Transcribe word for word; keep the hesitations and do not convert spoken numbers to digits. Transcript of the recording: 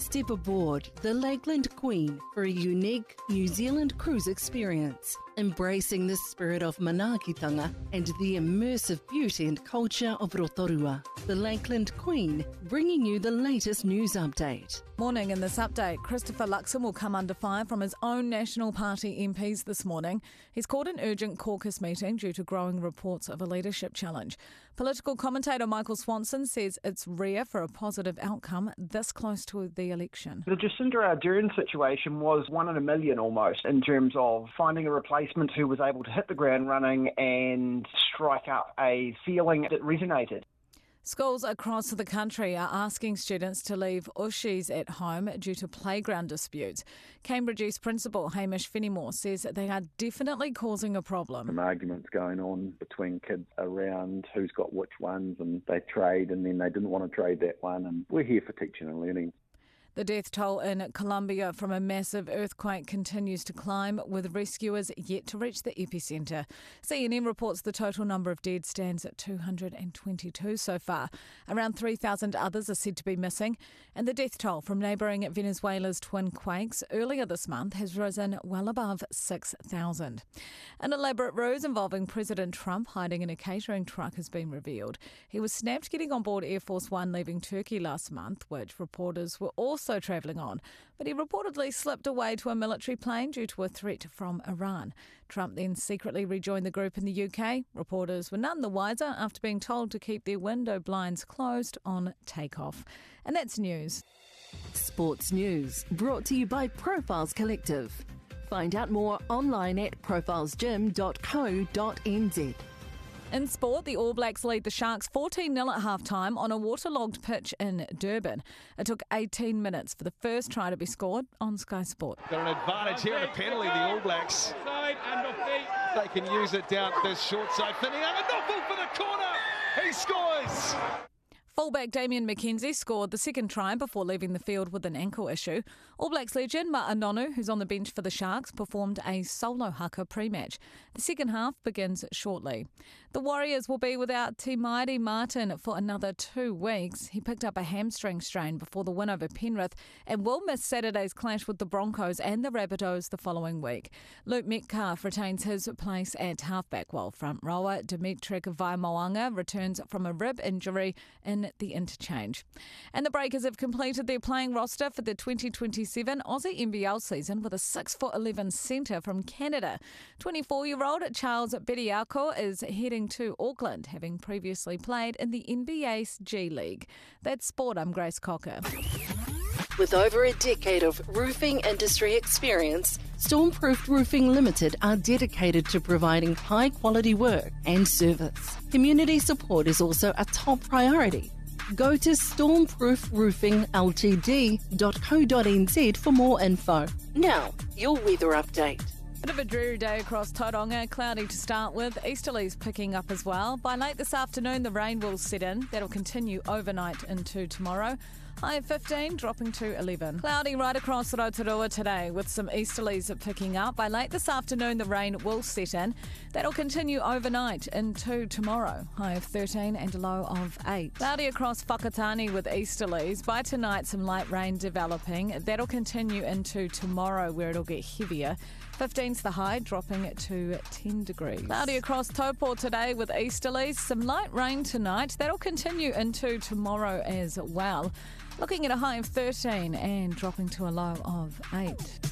Step aboard the Lakeland Queen for a unique New Zealand cruise experience, embracing the spirit of manaakitanga and the immersive beauty and culture of Rotorua. The Lakeland Queen, bringing you the latest news update. Morning. In this update, Christopher Luxon will come under fire from his own National Party M Ps this morning. He's called an urgent caucus meeting due to growing reports of a leadership challenge. Political commentator Michael Swanson says it's rare for a positive outcome this close to the election. The Jacinda Ardern situation was one in a million almost in terms of finding a replacement who was able to hit the ground running and strike up a feeling that resonated. Schools across the country are asking students to leave ushies at home due to playground disputes. Cambridge East Principal Hamish Fenimore says they are definitely causing a problem. Some arguments going on between kids around who's got which ones, and they trade and then they didn't want to trade that one, and we're here for teaching and learning. The death toll in Colombia from a massive earthquake continues to climb, with rescuers yet to reach the epicentre. C N N reports the total number of dead stands at two hundred twenty-two so far. Around three thousand others are said to be missing, and the death toll from neighbouring Venezuela's twin quakes earlier this month has risen well above six thousand. An elaborate ruse involving President Trump hiding in a catering truck has been revealed. He was snapped getting on board Air Force One leaving Turkey last month, which reporters were also travelling on, but he reportedly slipped away to a military plane due to a threat from Iran. Trump then secretly rejoined the group in the U K. Reporters were none the wiser after being told to keep their window blinds closed on takeoff. And that's news. Sports news brought to you by Profiles Collective. Find out more online at profiles gym dot co dot n z. In sport, the All Blacks lead the Sharks fourteen nil at half-time on a waterlogged pitch in Durban. It took eighteen minutes for the first try to be scored on Sky Sport. Got an advantage here and a penalty, the All Blacks. They can use it down this short side. Finney, a knockball for the corner. He scores. Fullback Damien McKenzie scored the second try before leaving the field with an ankle issue. All Blacks legend Ma'anonu, who's on the bench for the Sharks, performed a solo haka pre-match. The second half begins shortly. The Warriors will be without Te Maire Martin for another two weeks. He picked up a hamstring strain before the win over Penrith and will miss Saturday's clash with the Broncos and the Rabbitohs the following week. Luke Metcalf retains his place at halfback, while front rower Dimitri Vaimoanga returns from a rib injury in the interchange. And the Breakers have completed their playing roster for the twenty twenty-seven Aussie N B L season with a six foot eleven centre from Canada. twenty-four-year-old Charles Bediako is heading to Auckland, having previously played in the N B A's G League. That's sport. I'm Grace Cocker. With over a decade of roofing industry experience, Stormproofed Roofing Limited are dedicated to providing high-quality work and service. Community support is also a top priority. Go to stormproof roofing l t d dot co dot n z for more info. Now, your weather update. Bit of a dreary day across Tauranga, cloudy to start with, easterlies picking up as well. By late this afternoon, the rain will set in. That'll continue overnight into tomorrow. High of fifteen, dropping to eleven. Cloudy right across Rotorua today with some easterlies picking up. By late this afternoon, the rain will set in. That'll continue overnight into tomorrow. High of thirteen and a low of eight. Cloudy across Whakatane with easterlies. By tonight, some light rain developing. That'll continue into tomorrow where it'll get heavier. fifteen's the high, dropping to ten degrees. Cloudy across Taupo today with easterlies. Some light rain tonight. That'll continue into tomorrow as well. Looking at a high of thirteen and dropping to a low of eight.